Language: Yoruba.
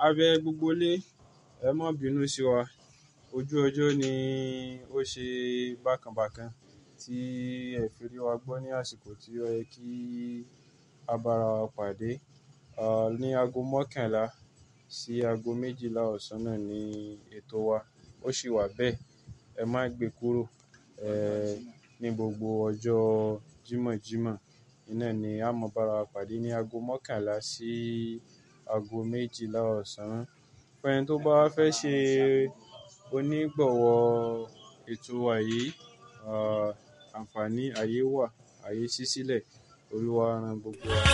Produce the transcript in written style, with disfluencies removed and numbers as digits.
A bẹ gbogbo ilé, ẹ má bínú sí wa. Ojú ọjọ́ ni ó ṣe bákan bákan tí ẹ fi rí wa gbọ́ ní àsìkò tí ó yẹ kí a bára wa pàdé. Ní aago mọ́kànlá sí aago méjìlá ọ̀sán náà ni ètò wa. Ó sì wà bẹ́ẹ̀. Ẹ má gbé kúrò. Ní gbogbo ọjọ́ Jímọ̀jímọ̀, iná ni a máa bára wa pàdé ní aago mọ́kànlá sí aago méjìlá ọ̀sán. Fún ẹni tó bá fẹ́ ṣe onígbọ̀wọ́ ètò wa yìí, àǹfààní ayé wà, ayé ṣí sílẹ̀. Olúwa rán gbogbo wa.